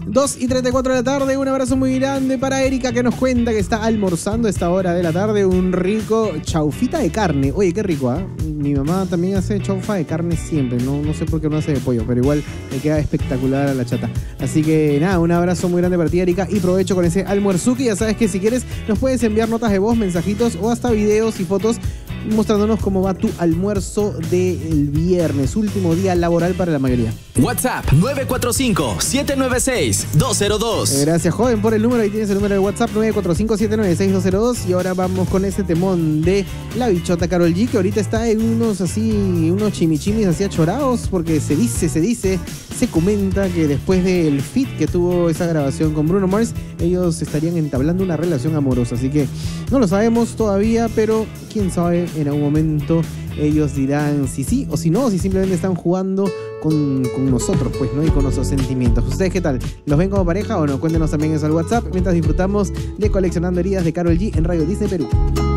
2:34 de la tarde, un abrazo muy grande para Erika que nos cuenta que está almorzando a esta hora de la tarde un rico chaufita de carne. Oye, qué rico, ¿ah? Mi mamá también hace chaufa de carne siempre, no sé por qué no hace de pollo, pero igual le queda espectacular a la chata. Así que nada, un abrazo muy grande para ti, Erika, y provecho con ese almuerzuki. Ya sabes que si quieres nos puedes enviar notas de voz, mensajitos o hasta videos y fotos mostrándonos cómo va tu almuerzo del viernes, último día laboral para la mayoría. WhatsApp 945-796-202. Gracias, joven, por el número. Ahí tienes el número de WhatsApp 945-796-202. Y ahora vamos con ese temón de la bichota Karol G, que ahorita está en unos chimichimis así achorados, porque se comenta que después del feat que tuvo esa grabación con Bruno Mars, ellos estarían entablando una relación amorosa. Así que no lo sabemos todavía, pero quién sabe, en algún momento ellos dirán si sí o si no, o si simplemente están jugando con nosotros, pues, ¿no? Y con nuestros sentimientos. ¿Ustedes qué tal? ¿Los ven como pareja o no? Cuéntenos también eso al WhatsApp mientras disfrutamos de Coleccionando Heridas de Karol G en Radio Disney Perú.